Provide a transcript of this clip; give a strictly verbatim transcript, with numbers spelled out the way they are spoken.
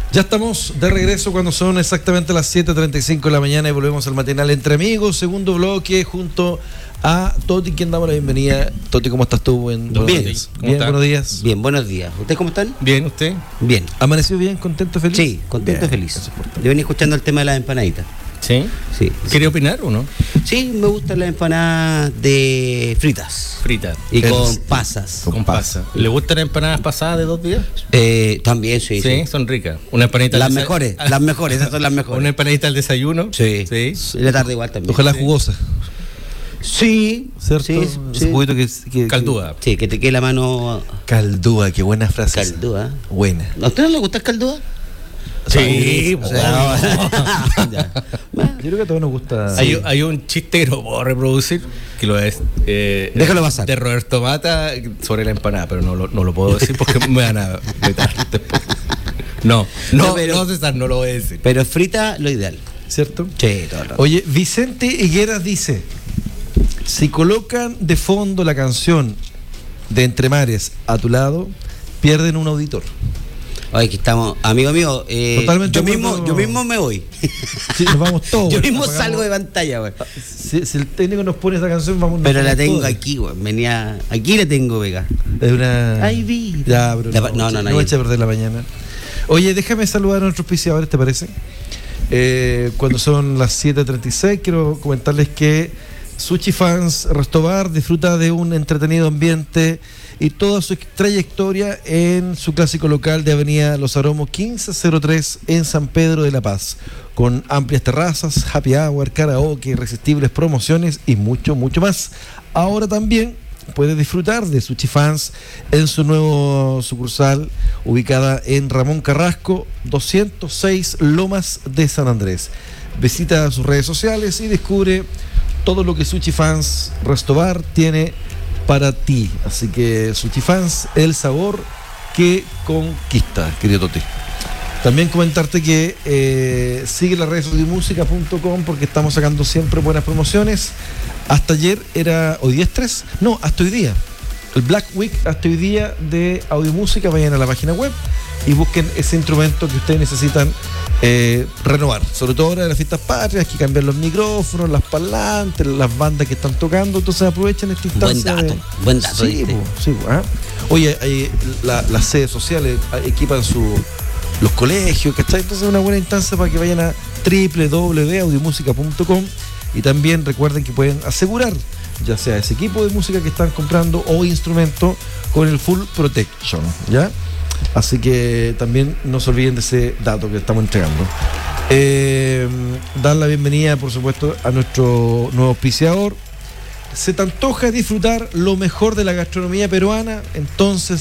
Ya estamos de regreso cuando son exactamente las siete treinta y cinco de la mañana y volvemos al matinal Entre Amigos, segundo bloque, junto a Toti, quien damos la bienvenida. Toti, ¿cómo estás tú? Buen, buenos bien, días. ¿cómo Bien, está? buenos días. Bien, buenos días. ¿Ustedes cómo están? Bien, ¿usted? Bien. ¿Amaneció bien, contento, feliz? Sí, contento y Bien, feliz. eso es importante. Yo venía escuchando el tema de las empanaditas. ¿Sí? Sí. ¿Quería opinar o no? Sí, me gustan las empanadas de fritas Frita. y Es- con pasas. Con Con pasa. ¿Le gustan las empanadas pasadas de dos días? Eh, también, sí, Sí, sí. son ricas. Una empanadita Las al desa- mejores, las mejores, esas son las Una mejores. empanadita al desayuno. Sí. Sí. Y la tarde igual también. Ojalá Sí. jugosa, Sí, ¿cierto? sí, Ese sí. juguito que, que- Caldúa. Sí, que te quede la mano que- Caldúa, qué buena frase. esa. caldúa. Buena. ¿A usted no le gusta el caldúa? Sí, O sea, ya. Yo creo que a todos nos gusta. Hay, hay un chiste que no puedo reproducir, que lo es eh, Déjalo pasar. de Roberto Mata sobre la empanada, pero no lo, no lo puedo decir porque me van a vetar después. No, no, No, pero- no, César, no lo voy a decir. Pero frita, lo ideal. ¿Cierto? Sí, todo el rato. Oye, Vicente Higueras dice: si colocan de fondo la canción de Entre Mares a tu lado, pierden un auditor. Oye, aquí estamos, amigo mío, eh, Totalmente yo de mismo, acuerdo. yo mismo me voy. Sí, nos vamos todos. yo güey. mismo Apagamos- salgo de pantalla, güey. Si, si el técnico nos pone esa canción, vamos. nos Pero la vamos tengo todos. aquí, güey. Venía, aquí la tengo, Vega. Es una. Ay, vida. Ya, pero La no, pa- no, no, no, no ya. eche a perder la mañana. Oye, déjame saludar a nuestros auspiciadores, ¿te parece? Eh, cuando son las siete treinta y seis, quiero comentarles que Sushi Fans Restobar disfruta de un entretenido ambiente y toda su trayectoria en su clásico local de Avenida Los Aromos quince cero tres en San Pedro de la Paz, con amplias terrazas, happy hour, karaoke, irresistibles promociones y mucho, mucho más. Ahora también puedes disfrutar de Sushi Fans en su nuevo sucursal ubicada en Ramón Carrasco doscientos seis Lomas de San Andrés. Visita sus redes sociales y descubre todo lo que Sushi Fans Restobar tiene para ti. Así que Sushi Fans, el sabor que conquista, querido Toti. También comentarte que eh, sigue las redes de música punto com porque estamos sacando siempre buenas promociones. Hasta ayer era, hoy día es tres, no, hasta hoy día. El Black Week hasta hoy día de Audiomúsica, vayan a la página web y busquen ese instrumento que ustedes necesitan eh, renovar. Sobre todo ahora de las fiestas patrias, hay que cambiar los micrófonos, las parlantes, las bandas que están tocando, entonces aprovechen esta instancia. Buen dato, de- buen dato, Sí, ¿viste? po, sí, po, ¿ah? Oye, eh, la- las sedes sociales eh, equipan su los colegios, ¿cachai? Entonces es una buena instancia para que vayan a doble u doble u doble u punto audiomúsica punto com y también recuerden que pueden asegurar ya sea ese equipo de música que están comprando o instrumento con el Full Protection, ¿ya? Así que también no se olviden de ese dato que estamos entregando. Eh, dar la bienvenida, por supuesto, a nuestro nuevo auspiciador. ¿Se te antoja disfrutar lo mejor de la gastronomía peruana? Entonces